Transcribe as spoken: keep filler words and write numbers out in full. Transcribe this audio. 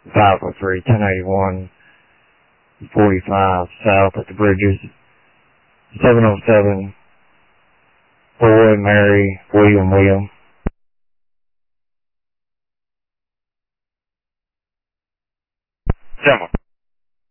five oh three, ten eighty-one, forty-five south at the bridges. seven oh seven, Boy, Mary, William, William. seven